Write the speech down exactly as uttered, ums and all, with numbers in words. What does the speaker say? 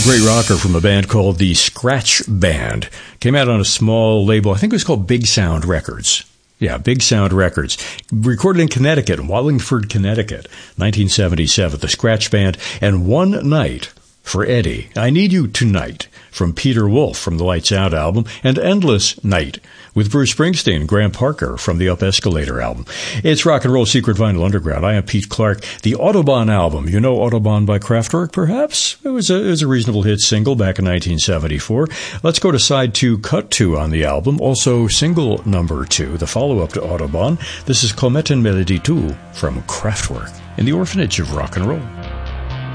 great rocker from a band called the Scratch Band. Came out on a small label. I think it was called Big Sound Records. Yeah, Big Sound Records. Recorded in Connecticut, Wallingford, Connecticut, nineteen seventy-seven. The Scratch Band. And One Night for Eddie. I Need You Tonight from Peter Wolf from the Lights Out album. And Endless Night with Bruce Springsteen and Graham Parker from the Up Escalator album. It's Rock and Roll Secret Vinyl Underground. I am Pete Clark. The Autobahn album. You know Autobahn by Kraftwerk, perhaps? It was a, it was a reasonable hit single back in nineteen seventy-four. Let's go to side two, cut two on the album. Also single number two, the follow-up to Autobahn. This is Kometen Melodie two from Kraftwerk in the Orphanage of Rock and Roll.